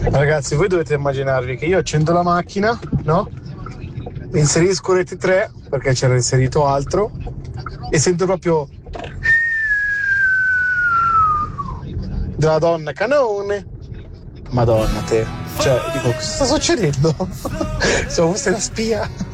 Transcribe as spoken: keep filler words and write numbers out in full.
Ragazzi, voi dovete immaginarvi che io accendo la macchina, no? Inserisco rete tre perché c'era inserito altro e sento proprio della donna canone. Madonna te, cioè dico, cosa sta succedendo? Siamo fosse la spia.